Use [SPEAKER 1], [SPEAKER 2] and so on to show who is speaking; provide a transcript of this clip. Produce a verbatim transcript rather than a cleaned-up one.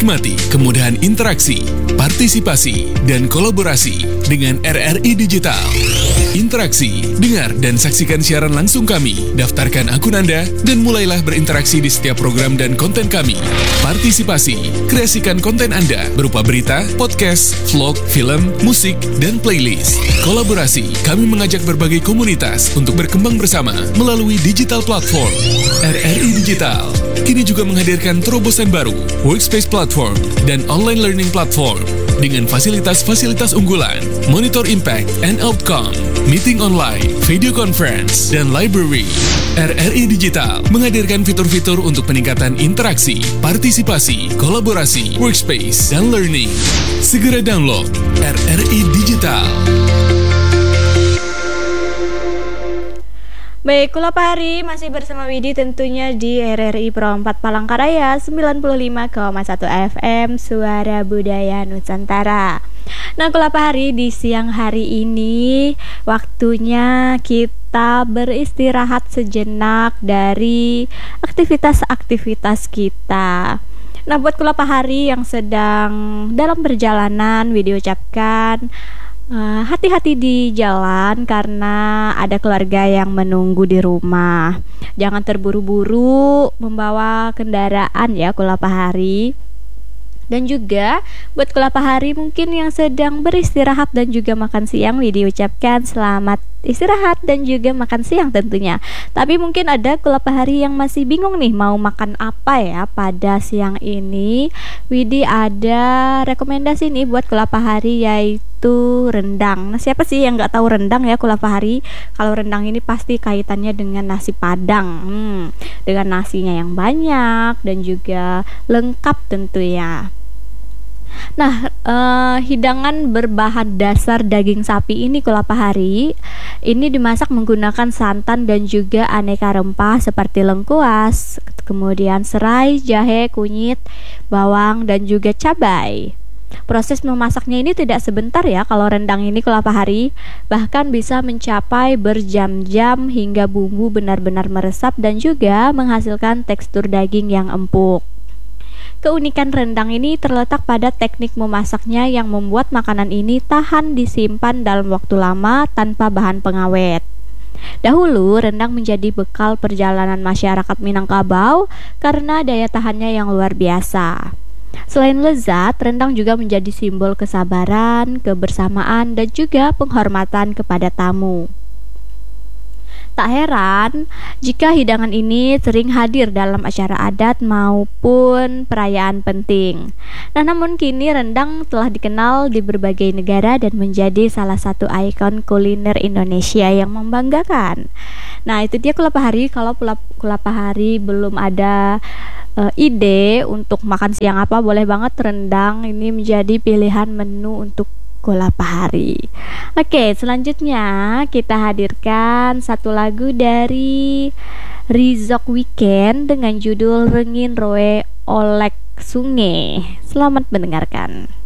[SPEAKER 1] Nikmati kemudahan interaksi, partisipasi, dan kolaborasi dengan R R I Digital. Interaksi, dengar dan saksikan siaran langsung kami, daftarkan akun Anda, dan mulailah berinteraksi di setiap program dan konten kami. Partisipasi, kreasikan konten Anda berupa berita, podcast, vlog, film, musik, dan playlist. Kolaborasi, kami mengajak berbagai komunitas untuk berkembang bersama melalui digital platform. R R I Digital kini juga menghadirkan terobosan baru, workspace platform, dan online learning platform dengan fasilitas-fasilitas unggulan, monitor impact and outcome, meeting online, video conference, dan library. R R I Digital menghadirkan fitur-fitur untuk peningkatan interaksi, partisipasi, kolaborasi, workspace, dan learning. Segera download R R I Digital.
[SPEAKER 2] Baik, Kulapa Hari masih bersama Widi tentunya di R R I Pro empat Palangkaraya sembilan puluh lima koma satu F M Suara Budaya Nusantara. Nah, Kulapa Hari di siang hari ini waktunya kita beristirahat sejenak dari aktivitas-aktivitas kita. Nah, buat Kulapa Hari yang sedang dalam perjalanan, Widi ucapkan Uh, hati-hati di jalan karena ada keluarga yang menunggu di rumah. Jangan terburu-buru membawa kendaraan ya Kulapa Hari. Dan juga buat Kulapa Hari mungkin yang sedang beristirahat dan juga makan siang, Widi ucapkan selamat istirahat dan juga makan siang tentunya. Tapi mungkin ada Kulapa Hari yang masih bingung nih mau makan apa ya pada siang ini. Widi ada rekomendasi nih buat Kulapa Hari yaitu rendang. Nah, siapa sih yang nggak tahu rendang ya Kulapa Hari? Kalau rendang ini pasti kaitannya dengan nasi Padang, hmm, dengan nasinya yang banyak dan juga lengkap tentunya. Nah, eh, hidangan berbahan dasar daging sapi ini Kulapa Hari ini dimasak menggunakan santan dan juga aneka rempah seperti lengkuas, kemudian serai, jahe, kunyit, bawang, dan juga cabai. Proses memasaknya ini tidak sebentar ya kalau rendang ini Kulapa Hari, bahkan bisa mencapai berjam-jam hingga bumbu benar-benar meresap dan juga menghasilkan tekstur daging yang empuk. Keunikan rendang ini terletak pada teknik memasaknya yang membuat makanan ini tahan disimpan dalam waktu lama tanpa bahan pengawet. Dahulu, rendang menjadi bekal perjalanan masyarakat Minangkabau karena daya tahannya yang luar biasa. Selain lezat, rendang juga menjadi simbol kesabaran, kebersamaan, dan juga penghormatan kepada tamu. Tak heran jika hidangan ini sering hadir dalam acara adat maupun perayaan penting. Nah, namun kini rendang telah dikenal di berbagai negara dan menjadi salah satu ikon kuliner Indonesia yang membanggakan. Nah, itu dia Kulapa Hari. Kalau Kulapa Hari belum ada uh, ide untuk makan siang apa, boleh banget rendang ini menjadi pilihan menu untuk Kulapa Hari. Oke, selanjutnya kita hadirkan satu lagu dari Rizok Weekend dengan judul Rengin Roe Olek Sungai. Selamat mendengarkan.